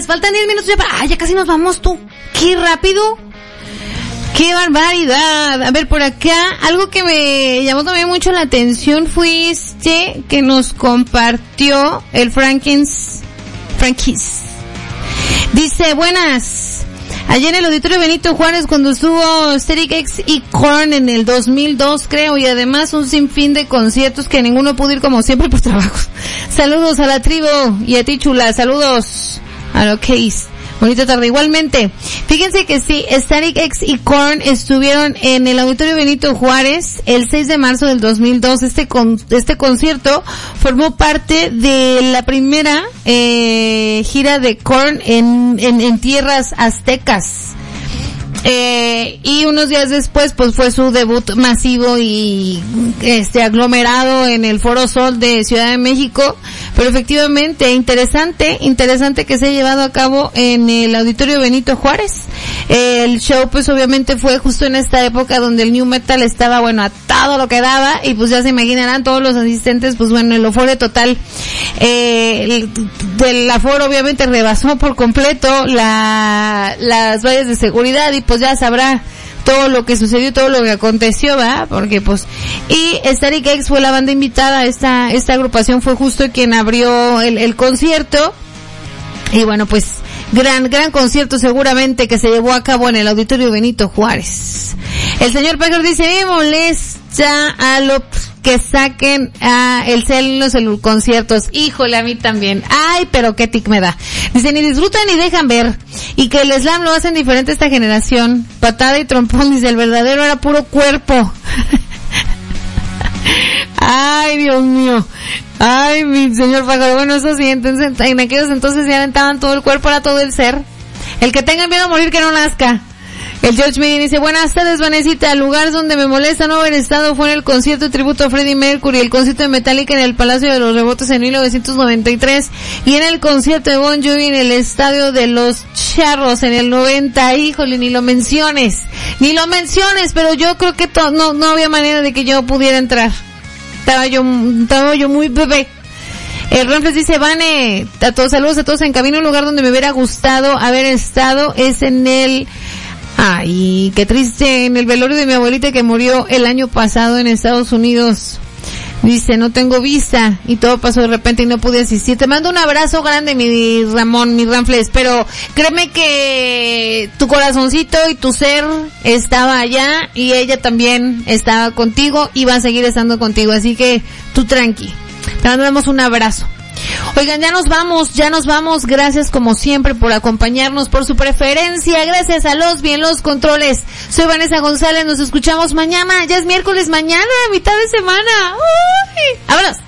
faltan 10 minutos ya para... ya casi nos vamos tú. ¡Qué rápido! ¡Qué barbaridad! A ver, por acá, algo que me llamó también mucho la atención fue que nos compartió el Frankis. Dice, buenas. Ayer en el Auditorio Benito Juárez cuando estuvo Static X y Korn en el 2002 creo, y además un sinfín de conciertos que ninguno pudo ir como siempre por trabajo. Saludos a la tribu y a ti, chula. Saludos a lo Case. Bonita tarde. Igualmente, fíjense que sí, Static X y Korn estuvieron en el Auditorio Benito Juárez el 6 de marzo del 2002. Este concierto formó parte de la primera gira de Korn en tierras aztecas. Y unos días después pues fue su debut masivo y aglomerado en el Foro Sol de Ciudad de México, pero efectivamente interesante que se ha llevado a cabo en el Auditorio Benito Juárez. El show pues obviamente fue justo en esta época donde el new metal estaba a todo lo que daba, y pues ya se imaginarán todos los asistentes, pues el aforo total del aforo obviamente rebasó por completo las vallas de seguridad, y pues ya sabrá todo lo que sucedió, todo lo que aconteció, ¿verdad? Porque pues, y Static X fue la banda invitada, esta agrupación fue justo quien abrió el concierto, y bueno, pues gran concierto seguramente que se llevó a cabo en el Auditorio Benito Juárez. El señor Packer dice, me molesta a lo que saquen el cel en los conciertos. Híjole, a mí también. Ay, pero qué tic me da. Dice, ni disfrutan ni dejan ver. Y que el slam lo hacen diferente esta generación. Patada y trompón, dice, el verdadero era puro cuerpo. Ay, Dios mío. Ay, mi señor Pájaro. Bueno, eso sí, entonces, en aquellos entonces ya aventaban todo el cuerpo, era todo el ser. El que tenga miedo a morir que no nazca. El George Medina dice, buenas tardes, Vanesita. El lugar donde me molesta no haber estado fue en el concierto de tributo a Freddie Mercury, el concierto de Metallica en el Palacio de los Rebotes en 1993, y en el concierto de Bon Jovi en el Estadio de los Charros en el 90. Híjole, ni lo menciones, pero yo creo que no había manera de que yo pudiera entrar. Estaba yo muy bebé. El Ramfles dice, Vane, saludos a todos en cabina. Un lugar donde me hubiera gustado haber estado es en el... Ay, qué triste, en el velorio de mi abuelita que murió el año pasado en Estados Unidos. Dice, no tengo visa y todo pasó de repente y no pude asistir. Te mando un abrazo grande, mi Ramón, mi Ramfles, pero créeme que tu corazoncito y tu ser estaba allá y ella también estaba contigo y va a seguir estando contigo, así que tú tranqui. Te mandamos un abrazo. Oigan, ya nos vamos, gracias como siempre por acompañarnos, por su preferencia, gracias a los bien los controles. Soy Vanessa González, nos escuchamos mañana, ya es miércoles mañana, mitad de semana. ¡Uy! ¡Vámonos!